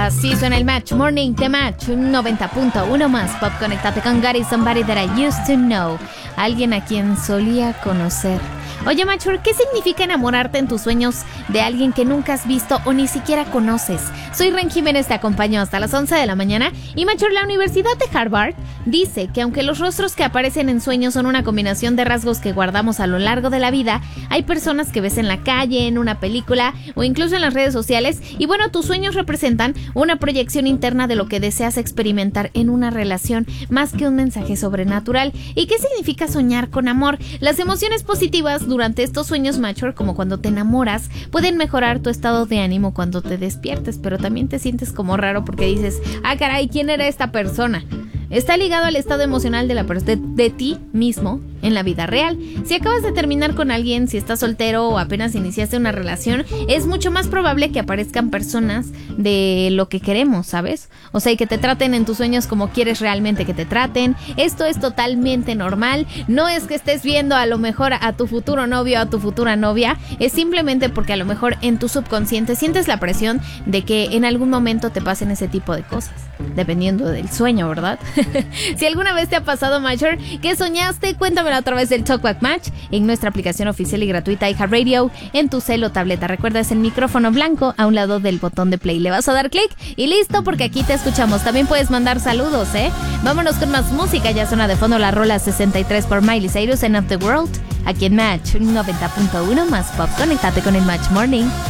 Así suena el Match Morning de Match 90.1 más pop. Conectate con Got It Somebody That I Used to Know, alguien a quien solía conocer. Oye, Machur, ¿qué significa enamorarte en tus sueños de alguien que nunca has visto o ni siquiera conoces? Soy Ren Jiménez, te acompaño hasta las 11 de la mañana. Y Machur, la Universidad de Harvard dice que aunque los rostros que aparecen en sueños son una combinación de rasgos que guardamos a lo largo de la vida, hay personas que ves en la calle, en una película o incluso en las redes sociales. Y bueno, tus sueños representan una proyección interna de lo que deseas experimentar en una relación, más que un mensaje sobrenatural. ¿Y qué significa soñar con amor? Las emociones positivas durante estos sueños, Machor, como cuando te enamoras, pueden mejorar tu estado de ánimo cuando te despiertes, pero también te sientes como raro porque dices, ah, caray, ¿quién era esta persona? Está ligado al estado emocional de ti mismo en la vida real. Si acabas de terminar con alguien, si estás soltero o apenas iniciaste una relación, es mucho más probable que aparezcan personas de lo que queremos, ¿sabes? O sea, y que te traten en tus sueños como quieres realmente que te traten. Esto es totalmente normal. No es que estés viendo a lo mejor a tu futuro novio o a tu futura novia. Es simplemente porque a lo mejor en tu subconsciente sientes la presión de que en algún momento te pasen ese tipo de cosas, dependiendo del sueño, ¿verdad? Si alguna vez te ha pasado, Major, ¿qué soñaste? Cuéntamelo a través del Talkback Match en nuestra aplicación oficial y gratuita iHeartRadio, en tu cel o tableta. Recuerda, es el micrófono blanco a un lado del botón de play. Le vas a dar clic y listo, porque aquí te escuchamos. También puedes mandar saludos, ¿eh? Vámonos con más música. Ya suena de fondo la rola 63 por Miley Cyrus en Of The World, aquí en Match 90.1 más pop. Conéctate con el Match Morning.